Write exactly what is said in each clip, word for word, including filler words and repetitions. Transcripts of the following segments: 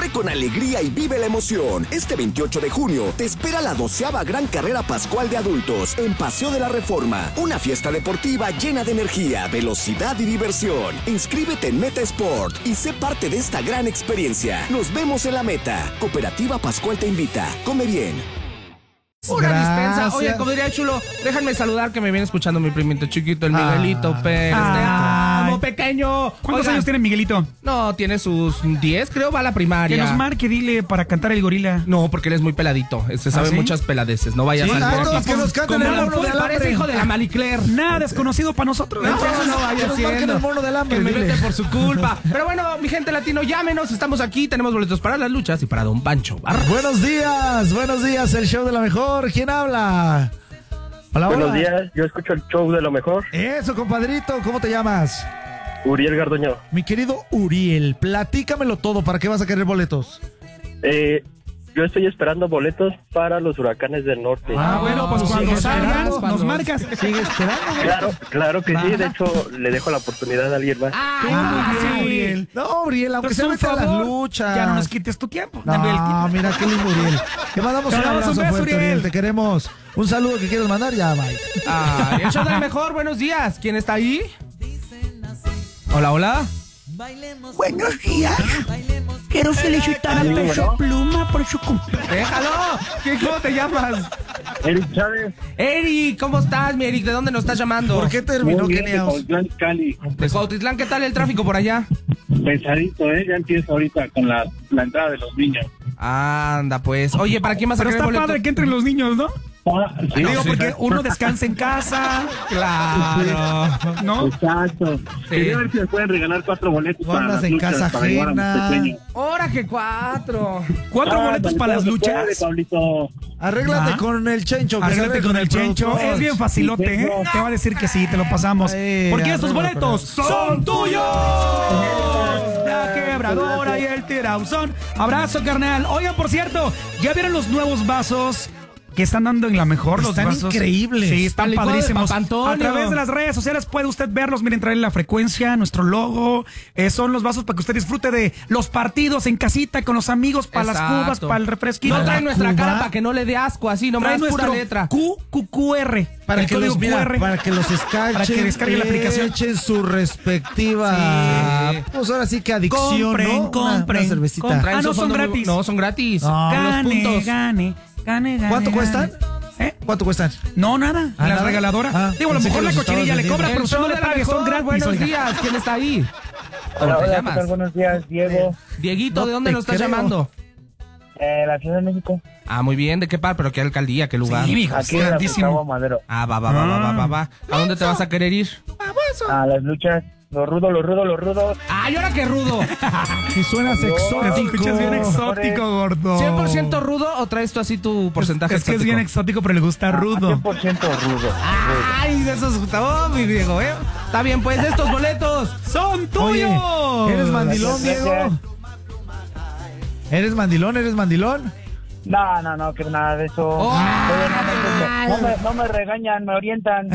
Corre con alegría y vive la emoción. Este veintiocho de junio te espera la doceava Gran Carrera Pascual de Adultos en Paseo de la Reforma. Una fiesta deportiva llena de energía, velocidad y diversión. Inscríbete en Meta Sport y sé parte de esta gran experiencia. Nos vemos en la meta. Cooperativa Pascual te invita. Come bien. Una Gracias. dispensa. Oye, como diría Chulo, déjenme saludar que me viene escuchando mi primito chiquito, el Miguelito Ah. Pérez. Te Ay. amo, pequeño. ¿Cuántos Oigan, años tiene Miguelito? No, tiene sus diez, creo, va a la primaria. Que nos marque, dile, para cantar el gorila. No, porque él es muy peladito. Se sabe ¿Ah, sí? muchas peladeces. No vayas Sí, a ah, hacer todos que nos canten como el la- mono del parece hambre. hijo de la Malicler. Nada desconocido para nosotros. No, Entonces, no vaya que nos marquen haciendo. el mono del hambre, Que me dile. vete por su culpa. Pero bueno, mi gente latino, llámenos. Estamos aquí, tenemos boletos para las luchas y para Don Pancho Barra. Buenos días, buenos días, el show de la mejor. ¿Quién habla? Hola, Buenos hola. días, yo escucho el show de lo mejor. Eso, compadrito, ¿cómo te llamas? Uriel Gardoño. Mi querido Uriel, platícamelo todo, ¿para qué vas a querer boletos? Eh, yo estoy esperando boletos para los Huracanes del Norte. Ah, bueno, pues cuando sigue salgan, esperando, nos marcas. Sigue esperando, güey. Claro, claro que sí, Va. de hecho le dejo la oportunidad a alguien más. Ah, sí. Uriel. No, Uriel, aunque Pues sea un vete a las favor, luchas. Ya no nos quites tu tiempo. Dame el No, tiempo. mira qué lindo, Uriel. Te mandamos Te un damos un abrazo beso, fuerte, Uriel. Uriel. Te queremos. Un saludo que quieres mandar, ya, bye. Ah, el show del mejor, buenos días. ¿Quién está ahí? Hola, hola. Buenos días. Quiero felicitar al Peso Pluma por su cumpleaños. Déjalo. ¿Qué, ¿Cómo te llamas? Eric Chávez, Eric, ¿cómo estás, mi Eric? ¿De dónde nos estás llamando? ¿Por qué terminó muy bien, de Keniaos? Cuauhtlán, Cali. De Cuautitlán, ¿qué tal el tráfico por allá? Pensadito, ¿eh? Ya empieza ahorita con la, la entrada de los niños. Anda, pues. Oye, ¿para quién vas a Pero querer está boleto? padre que entren los niños, ¿no? Ah, sí, Digo, sí. porque uno descansa en casa. Claro. ¿No? Exacto. Quería ver si me pueden regalar cuatro boletos Tú para andas las en luchas, casa para llevar a mis ajena. pequeños. Ahora que cuatro. Cuatro Ah, boletos dale, para las se luchas. puede, Pablito. Arréglate Ah. con el Chencho. que Arréglate sabe con el Chencho. productor. Es bien facilote, ¿eh? Te va a decir que sí, te lo pasamos. Ay, Porque estos arregla boletos con son tuyos. La quebradora y el tirauzón. Abrazo, carnal. Oigan, por cierto, ¿ya vieron los nuevos vasos que están dando en la mejor? Los Están vasos. increíbles. Sí, están Al licuado de padrísimos. Papa Antonio. A través de las redes sociales puede usted verlos. Miren, traen la frecuencia, nuestro logo. Eh, son los vasos para que usted disfrute de los partidos en casita con los amigos, para las Exacto. cubas, para el refresquito. No trae nuestra Cuba. cara para que no le dé asco, así nomás Trae pura nuestro letra. Q Q Q R. Para el que, código los, mira, Q R. para que los escachen, Para que descargue la aplicación. echen su respectiva, Sí. pues ahora sí que adicción, Compren, ¿no? Una- compren, una cervecita. compren. Traen Ah, su no, son fondo muy- gratis. No, son gratis. No. Con los Gane, puntos. gane, gane, gane. ¿Cuánto gane. cuestan? ¿Eh? ¿Cuánto cuestan? No, nada. Ah, la ¿nada? regaladora. Ah, Digo, a lo pensé mejor que la los cochinilla estabas le cobra, vendiendo. pero El usted no show le de la pague, son mejor, gratis. buenos oiga. días. ¿Quién está ahí? Hola, ¿Cómo te hola, ¿qué llamas? tal? Buenos días, Diego. Dieguito, No ¿de dónde te nos estás creo. llamando? Eh, la Ciudad de México. Ah, muy bien. ¿De qué par? ¿Pero qué alcaldía? ¿Qué lugar? Sí, mijo, Aquí en la grandísimo. Gustavo Madero. Ah, va, va, va, va, va, va, va. ¿A dónde te vas a querer ir? A las luchas. Los rudos, los rudos, los rudos. ¡Ay, ahora qué rudo! Si suenas Te exótico. escuchas bien exótico, gordo. ¿cien por ciento rudo o traes tú así tu porcentaje Es que es exótico? bien exótico, pero le gusta rudo. cien por ciento rudo. ¡Ay, de esos! ¡Oh, mi viejo, eh! Está bien, pues, estos boletos. ¡Son Oye, tuyos! ¿eres mandilón, Gracias, Diego? gracias. ¿Eres mandilón? ¿Eres mandilón? No, no, no, que nada de eso. Oh. Oye, no, no, no, me, no me regañan, me orientan.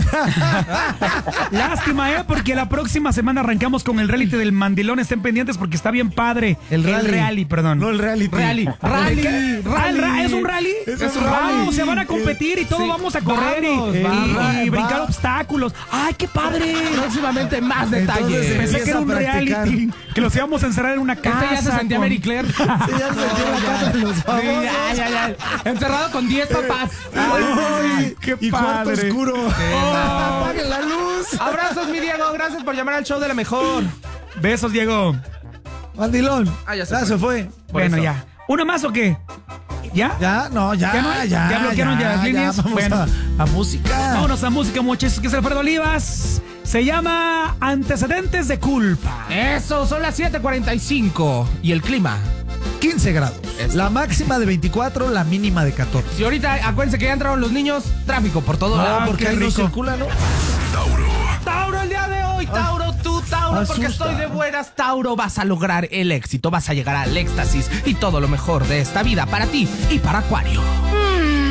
Lástima, ¿eh? Porque la próxima semana arrancamos con el reality del mandilón. Estén pendientes porque está bien padre. El rally. perdón. No el reality. Rally, rally, ¿Qué? Ah, el ra- ¿Es un rally? Es un rally. Vamos, se van a competir y todos Sí. vamos a correr y- Vamos, y, vamos. y brincar Va. obstáculos. ¡Ay, qué padre! Próximamente más Entonces, detalles. Pensé que era un Empieza a practicar. reality, que los íbamos a encerrar en una casa. Este ya se sentía con- Mary Claire. Sí, ya se metió en la casa de los Sí, famosos. ya, ya, ya. Encerrado con diez papás. Ay, qué y cuarto padre. oscuro. no. Apaguen la luz. Abrazos, mi Diego. Gracias por llamar al show de la mejor. Besos, Diego. Mandilón. Ah, ya se Ya fue. se fue. Por Bueno, eso. ya. ¿Una más o qué? ¿Ya? Ya, no, ya, ¿Ya no? ya, ¿Ya bloquearon ya las líneas? Vamos Bueno. a, a música. Vámonos a música, muchachos, que es Alfredo Olivas. Se llama Antecedentes de Culpa. Eso, son las siete cuarenta y cinco. ¿Y el clima? quince grados. Eso. La máxima de veinticuatro, la mínima de catorce. Si ahorita, acuérdense que ya entraron los niños, tráfico por todo No, lado. porque qué ahí no rico. circula, ¿no? Tauro, el día de hoy, Tauro, tú, Tauro, porque asusta. estoy de buenas, Tauro, vas a lograr el éxito, vas a llegar al éxtasis y todo lo mejor de esta vida para ti y para Acuario.